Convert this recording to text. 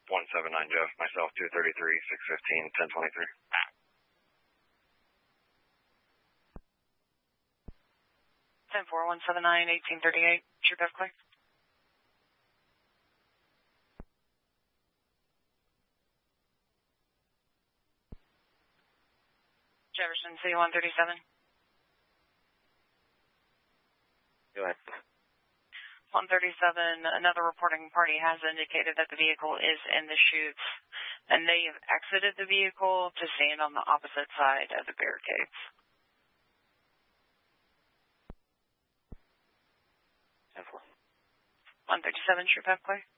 179 Jeff, myself 233, 615, 1023. 10-4, 179, 1838, True Bev Clay. Jefferson City 137. Go ahead. 137, another reporting party has indicated that the vehicle is in the chutes, and they have exited the vehicle to stand on the opposite side of the barricades. 10-4. 137, True Bev Clay.